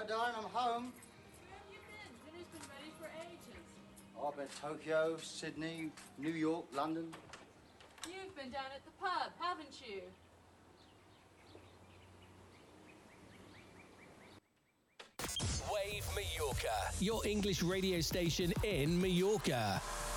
darling, I'm home. Where have you been? Dinner's been ready for ages. I've been to Tokyo, Sydney, New York, London. You've been down at the pub, haven't you? Wave Mallorca, your English radio station in Mallorca.